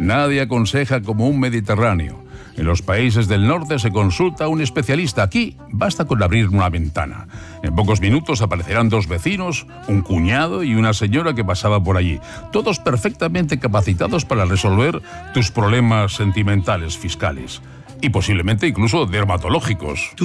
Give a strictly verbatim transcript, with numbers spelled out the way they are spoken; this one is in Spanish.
Nadie aconseja como un mediterráneo. En los países del norte se consulta a un especialista. Aquí basta con abrir una ventana. En pocos minutos aparecerán dos vecinos, un cuñado y una señora que pasaba por allí, todos perfectamente capacitados para resolver tus problemas sentimentales, fiscales y posiblemente incluso dermatológicos.